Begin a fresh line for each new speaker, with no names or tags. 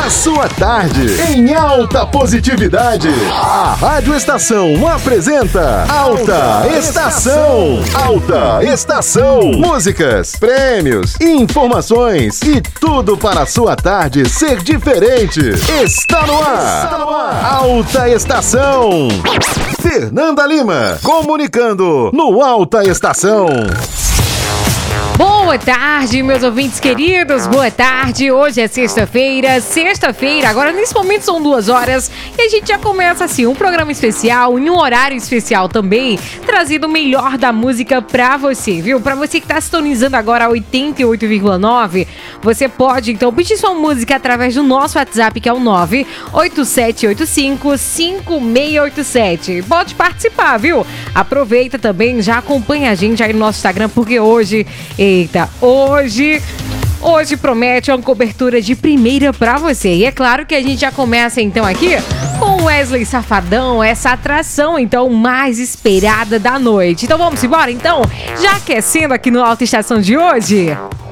a sua tarde em alta positividade. A Rádio Estação apresenta Alta Estação. Alta Estação. Músicas, prêmios, informações e tudo para a sua tarde ser diferente. Está no ar. Alta Estação. Fernanda Lima, comunicando no Alta Estação.
Boa tarde, meus ouvintes queridos, boa tarde. Hoje é sexta-feira, agora nesse momento são 2 horas e a gente já começa assim um programa especial, em um horário especial também, trazendo o melhor da música pra você, viu? Pra você que tá sintonizando agora a 88,9, você pode então pedir sua música através do nosso WhatsApp, que é o 987855687. Pode participar, viu? Aproveita também, já acompanha a gente aí no nosso Instagram, porque hoje promete uma cobertura de primeira pra você. E é claro que a gente já começa então aqui com Wesley Safadão, essa atração então mais esperada da noite. Então vamos embora então, já aquecendo aqui no Alta Estação de hoje.